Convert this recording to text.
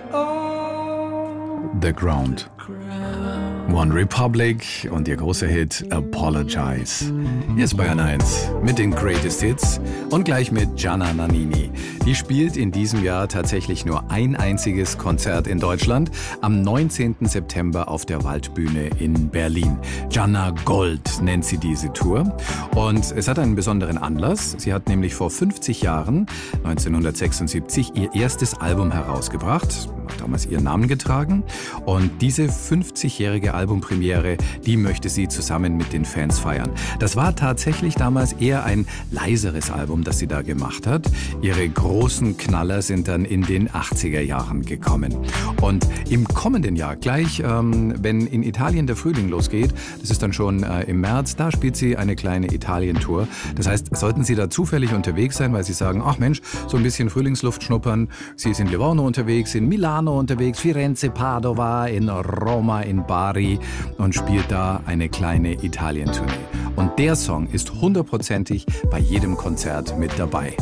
The Ground. One Republic und ihr großer Hit Apologize. Hier ist Bayern 1 mit den Greatest Hits und gleich mit Gianna Nannini. Die spielt in diesem Jahr tatsächlich nur ein einziges Konzert in Deutschland am 19. September auf der Waldbühne in Berlin. Gianna Gold nennt sie diese Tour und es hat einen besonderen Anlass. Sie hat nämlich vor 50 Jahren, 1976, ihr erstes Album herausgebracht, hat damals ihren Namen getragen und diese 50-jährige Albumpremiere, die möchte sie zusammen mit den Fans feiern. Das war tatsächlich damals eher ein leiseres Album, das sie da gemacht hat. Ihre großen Knaller sind dann in den 80er Jahren gekommen. Und im kommenden Jahr, gleich wenn in Italien der Frühling losgeht, das ist dann schon im März, da spielt sie eine kleine Italien-Tour. Das heißt, sollten Sie da zufällig unterwegs sein, weil Sie sagen, ach Mensch, so ein bisschen Frühlingsluft schnuppern, Sie ist in Livorno unterwegs, in Milano unterwegs, Firenze, Padova, in Roma, in Bari und spielt da eine kleine Italien-Tournee. Und der Song ist hundertprozentig bei jedem Konzert mit dabei.